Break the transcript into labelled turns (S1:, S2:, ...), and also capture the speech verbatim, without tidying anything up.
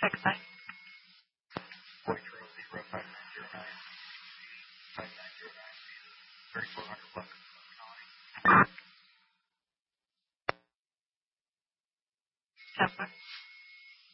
S1: Six nine.
S2: Four zero zero five nine zero nine. Five nine zero nine. Thirty four hundred bucks.
S1: Ten five.